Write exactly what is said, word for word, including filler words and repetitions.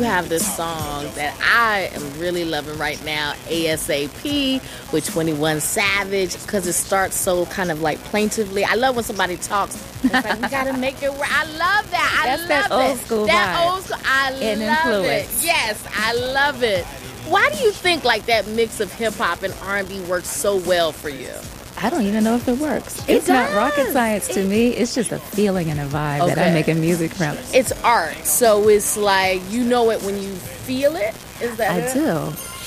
have this song that I am really loving right now, A S A P with twenty-one Savage, because it starts so kind of like plaintively. I love when somebody talks. It's like, we got to make it work. I love that. I That's love that it. old school That vibe old school. I and love influence. it. Yes, I love it. Why do you think like that mix of hip-hop and R and B works so well for you? I don't even know if it works. It It's not does. rocket science to It- me. It's just a feeling and a vibe that Okay. I'm making music from. It's art, so it's like you know it when you feel it. Is that I it? do.